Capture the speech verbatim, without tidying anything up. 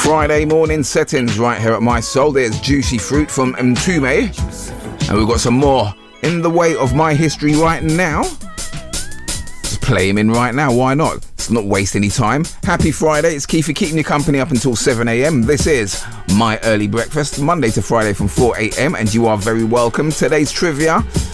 Friday morning settings right here at My Soul. There's Juicy Fruit from Mtume. And we've got some more in the way of my history right now. Just play him in right now, why not? Let's not waste any time. Happy Friday, it's Keefer keeping you company up until seven a.m. This is My Early Breakfast, Monday to Friday from four a.m. and you are very welcome. Today's trivia,